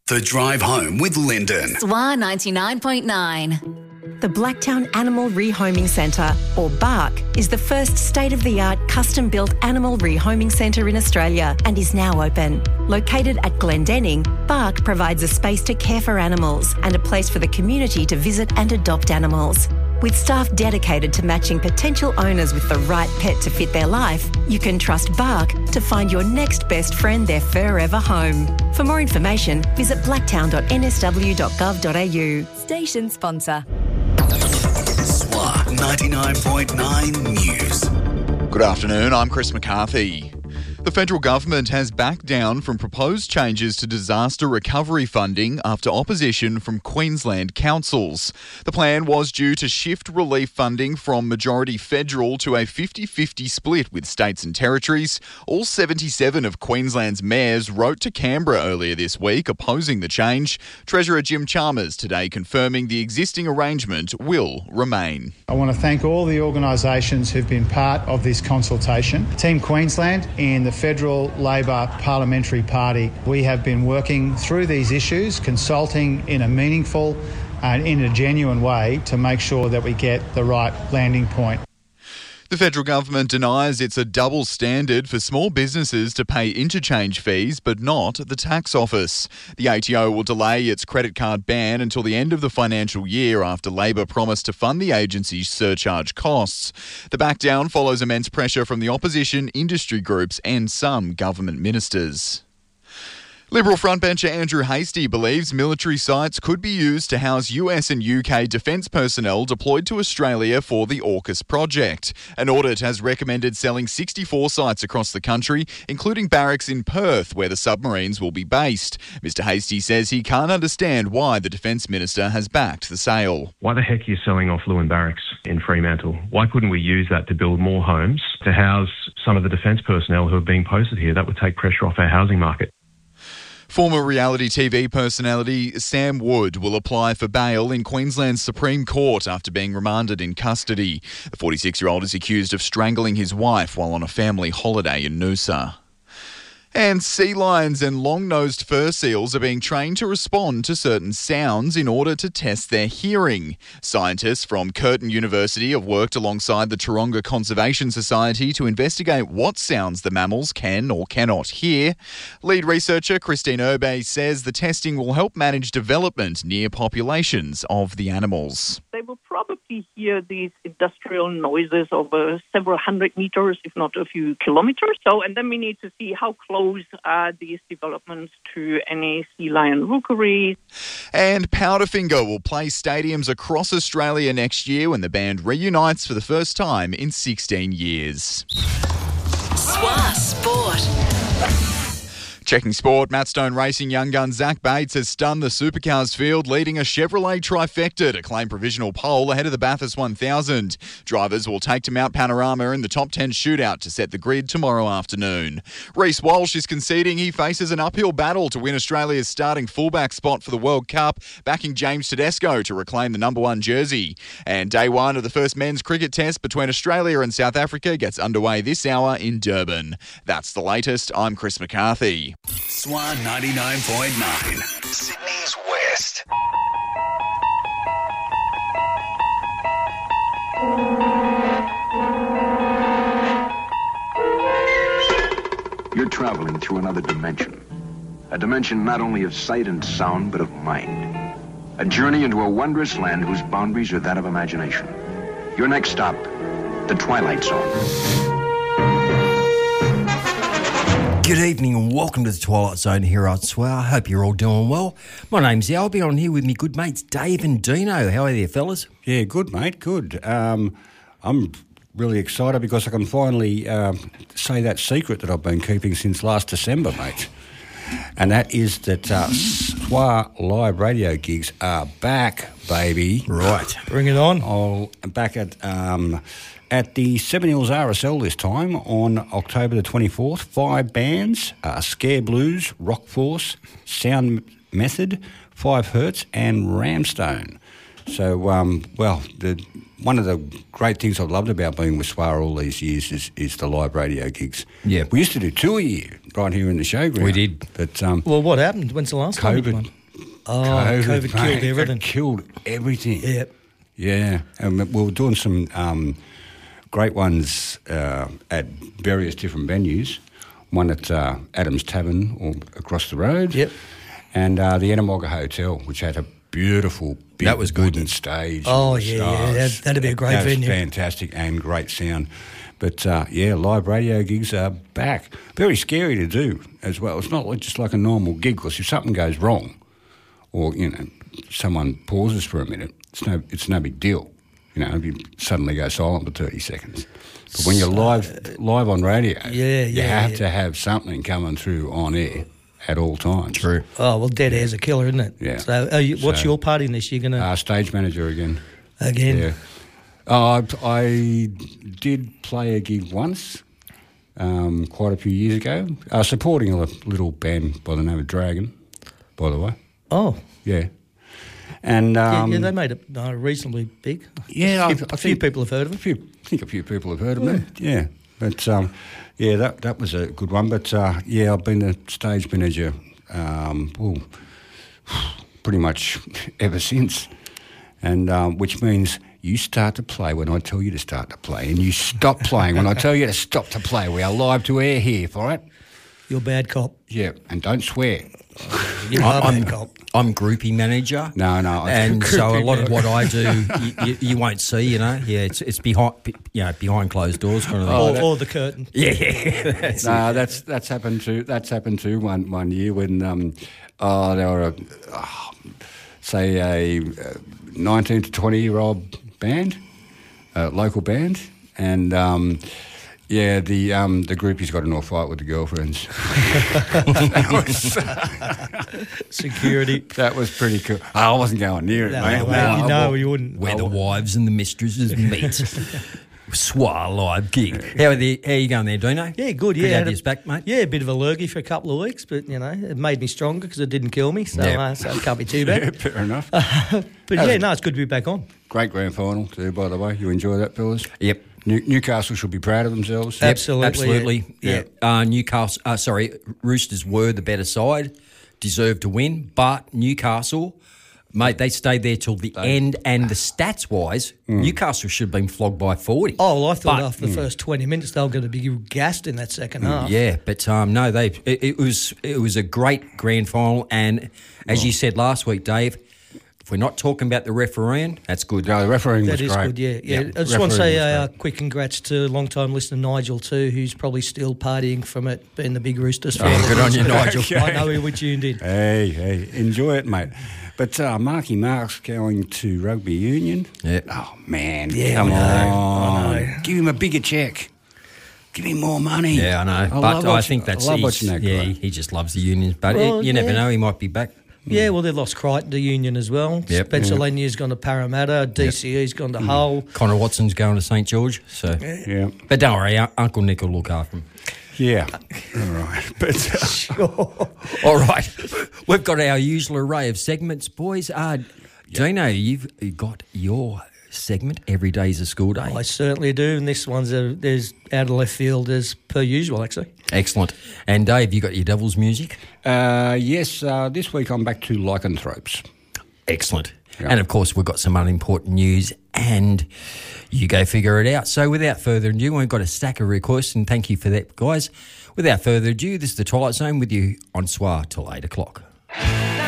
The Drive Home with Lyndon. SWA 99.9. The Blacktown Animal Rehoming Centre, or BARC, is the first state-of-the-art custom-built animal rehoming centre in Australia and is now open. Located at Glendenning, BARC provides a space to care for animals and a place for the community to visit and adopt animals. With staff dedicated to matching potential owners with the right pet to fit their life, you can trust BARC to find your next best friend their forever home. For more information, visit blacktown.nsw.gov.au. Station sponsor. SWA 99.9 News. Good afternoon, I'm Chris McCarthy. The federal government has backed down from proposed changes to disaster recovery funding after opposition from Queensland councils. The plan was due to shift relief funding from majority federal to a 50-50 split with states and territories. All 77 of Queensland's mayors wrote to Canberra earlier this week opposing the change. Treasurer Jim Chalmers today confirming the existing arrangement will remain. I want to thank all the organisations who've been part of this consultation. Team Queensland and the Federal Labor Parliamentary Party, we have been working through these issues, consulting in a meaningful and in a genuine way to make sure that we get the right landing point. The federal government denies it's a double standard for small businesses to pay interchange fees, but not the tax office. The ATO will delay its credit card ban until the end of the financial year after Labor promised to fund the agency's surcharge costs. The backdown follows immense pressure from the opposition, industry groups and some government ministers. Liberal frontbencher Andrew Hastie believes military sites could be used to house US and UK defence personnel deployed to Australia for the AUKUS project. An audit has recommended selling 64 sites across the country, including barracks in Perth, where the submarines will be based. Mr Hastie says he can't understand why the Defence Minister has backed the sale. Why the heck are you selling off Lewin Barracks in Fremantle? Why couldn't we use that to build more homes to house some of the defence personnel who are being posted here? That would take pressure off our housing market. Former reality TV personality Sam Wood will apply for bail in Queensland's Supreme Court after being remanded in custody. The 46-year-old is accused of strangling his wife while on a family holiday in Noosa. And sea lions and long-nosed fur seals are being trained to respond to certain sounds in order to test their hearing. Scientists from Curtin University have worked alongside the Taronga Conservation Society to investigate what sounds the mammals can or cannot hear. Lead researcher Christine Urbe says the testing will help manage development near populations of the animals. They will probably hear these industrial noises over several hundred meters, if not a few kilometers. And then we need to see how close are these developments to any sea lion rookery. And Powderfinger will play stadiums across Australia next year when the band reunites for the first time in 16 years. SWA Sport. Checking sport, Matt Stone Racing young gun Zach Bates has stunned the supercars field, leading a Chevrolet trifecta to claim provisional pole ahead of the Bathurst 1000. Drivers will take to Mount Panorama in the top 10 shootout to set the grid tomorrow afternoon. Reece Walsh is conceding he faces an uphill battle to win Australia's starting fullback spot for the World Cup, backing James Tedesco to reclaim the number 1 jersey. And day one of the first men's cricket test between Australia and South Africa gets underway this hour in Durban. That's the latest. I'm Chris McCarthy. SWA 99.9. Sydney's West. You're traveling through another dimension. A dimension not only of sight and sound, but of mind. A journey into a wondrous land whose boundaries are that of imagination. Your next stop, the Twilight Zone. Good evening and welcome to the Twilight Zone here at SWA. I hope you're all doing well. My name's Albie. I'm here with my good mates Dave and Dino. How are you, fellas? Yeah, good, mate, good. I'm really excited because I can finally say that secret that I've been keeping since last December, mate. And that is that SWA live radio gigs are back, baby. Right, bring it on. I'm back at the Seven Hills RSL this time on October the 24th. 5 bands, Scare Blues, Rock Force, Sound Method, 5 Hertz and Ramstone. So, one of the great things I've loved about being with SWA all these years is the live radio gigs. Yeah. We used to do 2 a year right here in the showground. We did. But well, what happened? When's the last time you did one? COVID killed mate, everything. It killed everything. Yeah. Yeah. And we were doing some great ones at various different venues. One at Adams Tavern or across the road. Yep. And the Enamogga Hotel, which had a beautiful big That was good. wooden stage. Oh, with yeah. stars. That'd be a great That was venue. fantastic and great sound. But, live radio gigs are back. Very scary to do as well. It's not just like a normal gig, because if something goes wrong or, someone pauses for a minute, it's no big deal. You suddenly go silent for 30 seconds. But when you're live on radio, you have to have something coming through on air at all times. True. Oh, well, dead air's a killer, isn't it? Yeah. So, what's your part in this? You're going to... Stage manager again. Again? Yeah. I did play a gig once, quite a few years ago, supporting a little band by the name of Dragon, by the way. Oh. Yeah. And they made it reasonably big. Yeah, a few people have heard of them. I think a few people have heard of them. Yeah, but that was a good one. But I've been a stage manager, pretty much ever since, and which means you start to play when I tell you to start to play, and you stop playing when I tell you to stop to play. We are live to air here, all right? You're bad cop. Yeah, and don't swear. I'm groupie manager. No. And so a lot of what I do, you won't see. Yeah, it's behind closed doors kind of thing. Or the curtain. Yeah. That's happened too. One year when there were a 19 to 20-year-old band, local band, and. The groupies got into a fight with the girlfriends. Security. That was pretty cool. I wasn't going near it, mate. You wouldn't. Where the wives and the mistresses meet. SWA live gig. How are you going there, Dino? Yeah, good. Good Yeah, to have you back, mate. Yeah, a bit of a lurgy for a couple of weeks, but it made me stronger because it didn't kill me, so it can't be too bad. Yeah, fair enough. But it's good to be back on. Great grand final too, by the way. You enjoy that, fellas? Yep. Newcastle should be proud of themselves. Yep, Absolutely. Yeah. Roosters were the better side, deserved to win, but Newcastle, mate, they stayed there till the end, and the stats-wise, Newcastle should have been flogged by 40. Oh, well, I thought after the first 20 minutes they were going to be gassed in that second half. Yeah, but no, it was a great grand final, and as you said last week, Dave, if we're not talking about the refereeing, that's good. No, the refereeing was great. That is good, yeah. I just want to say a quick congrats to long-time listener Nigel too, who's probably still partying from it, being the big Roosters fan. Good on you, Nigel. Okay. I know we tuned in. Hey, enjoy it, mate. But Marky Mark's going to rugby union. Yeah. Oh, man, come on. I know. Give him a bigger check. Give him more money. Yeah, I know. I think that's... I love watching that guy. He just loves the unions, but you never know, he might be back. Yeah, well, they've lost Crichton to Union as well. Yep. Spencer Lanier's gone to Parramatta. DCE's gone to Hull. Connor Watson's going to St George. So, yeah. But don't worry, Uncle Nick will look after him. Yeah. All right. But Sure. All right. We've got our usual array of segments, boys. Dino, you've got your segment, Every Day's a School Day. I certainly do, and this one's there's out of left field as per usual, actually. Excellent. And Dave, you got your Devil's music? Yes, this week I'm back to lycanthropes. Excellent. Yeah. And, of course, we've got some unimportant news, and you go figure it out. So without further ado, we've got a stack of requests, and thank you for that, guys. Without further ado, this is The Twilight Zone with you on SWA till 8 o'clock.